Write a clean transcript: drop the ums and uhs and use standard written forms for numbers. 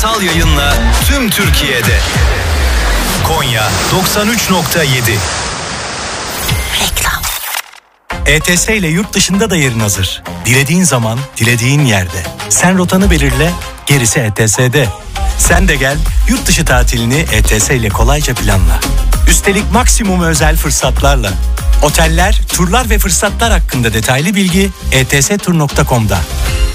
ulusal yayınla tüm Türkiye'de. Konya 93.7. Reklam. ETS ile yurt dışında da yerin hazır. Dilediğin zaman, dilediğin yerde. Sen rotanı belirle, gerisi ETS'de. Sen de gel, yurt dışı tatilini ETS ile kolayca planla. Üstelik maksimum özel fırsatlarla. Oteller, turlar ve fırsatlar hakkında detaylı bilgi etstur.com'da.